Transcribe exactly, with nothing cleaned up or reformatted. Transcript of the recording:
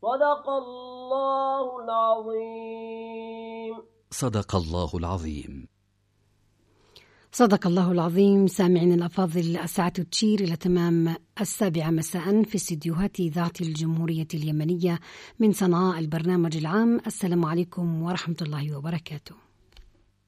صدق الله العظيم. صدق الله العظيم. صدق الله العظيم. سامعين الأفاضل، الساعة تشير إلى تمام السابعة مساء في استديوهات إذاعة الجمهورية اليمنية من صنعاء، البرنامج العام. السلام عليكم ورحمة الله وبركاته.